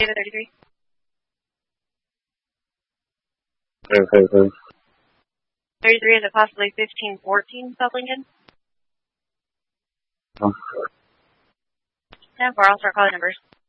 David 33. Who? 33, is it possibly 1514 South Lincoln? Oh. 10-4, I'll start calling numbers.